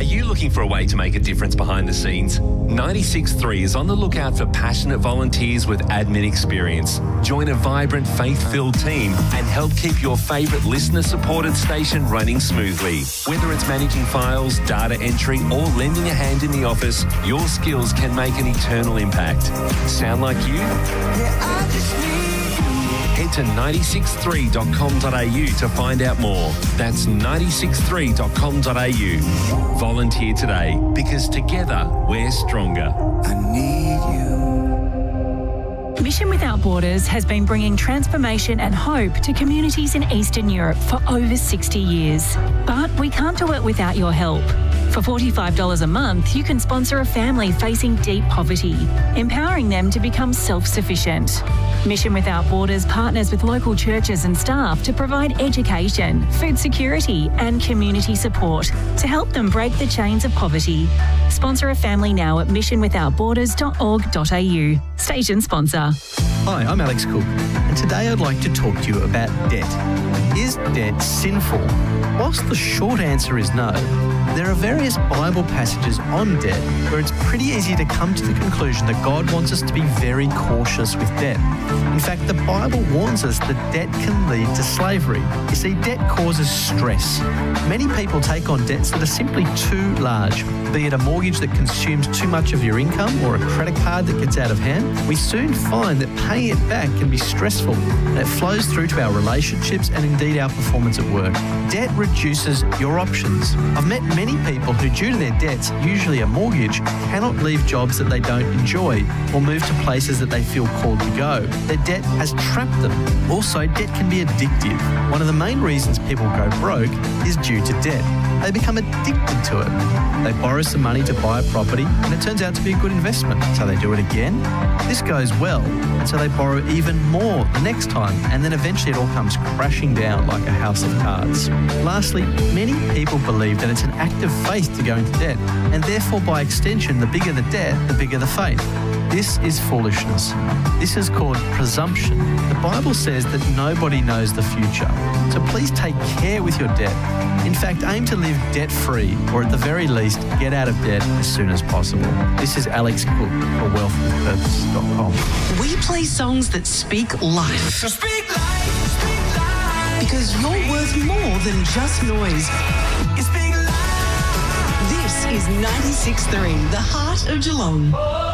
Are you looking for a way to make a difference behind the scenes? 96.3 is on the lookout for passionate volunteers with admin experience. Join a vibrant, faith-filled team and help keep your favourite listener-supported station running smoothly. Whether it's managing files, data entry or lending a hand in the office, your skills can make an eternal impact. Sound like you? Head to 963.com.au to find out more. That's 963.com.au. Volunteer today, because together we're stronger. I need you. Mission Without Borders has been bringing transformation and hope to communities in Eastern Europe for over 60 years. But we can't do it without your help. For $45 a month, you can sponsor a family facing deep poverty, empowering them to become self-sufficient. Mission Without Borders partners with local churches and staff to provide education, food security and community support to help them break the chains of poverty. Sponsor a family now at missionwithoutborders.org.au. Station sponsor. Hi, I'm Alex Cook, and today I'd like to talk to you about debt. Is debt sinful? Whilst the short answer is no, there are various Bible passages on debt where it's pretty easy to come to the conclusion that God wants us to be very cautious with debt. In fact, the Bible warns us that debt can lead to slavery. You see, debt causes stress. Many people take on debts that are simply too large, be it a mortgage that consumes too much of your income or a credit card that gets out of hand. We soon find that paying it back can be stressful, and it flows through to our relationships and indeed our performance at work. Debt reduces your options. I've met many people who, due to their debts, usually a mortgage, cannot leave jobs that they don't enjoy or move to places that they feel called to go. Their debt has trapped them. Also, debt can be addictive. One of the main reasons people go broke is due to debt. They become addicted to it. They borrow some money to buy a property and it turns out to be a good investment, so they do it again. This goes well, and so they borrow even more the next time, and then eventually it all comes crashing down like a house of cards. Lastly, many people believe that it's an act of faith to go into debt, and therefore by extension, the bigger the debt, the bigger the faith. This is foolishness. This is called presumption. The Bible says that nobody knows the future, so please take care with your debt. In fact, aim to live debt-free, or at the very least, get out of debt as soon as possible. This is Alex Cook for wealthwithpurpose.com. We play songs that speak life. So speak life, speak life. Because you're worth more than just noise. You speak life. This is 96.3, the heart of Geelong.